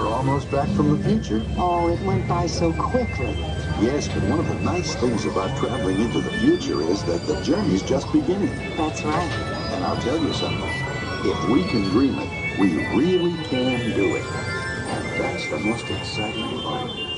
almost back from the future. Oh, it went by so quickly. Yes, but one of the nice things about traveling into the future is that the journey's just beginning. That's right. And I'll tell you something. If we can dream it, we really can do it. And that's the most exciting part.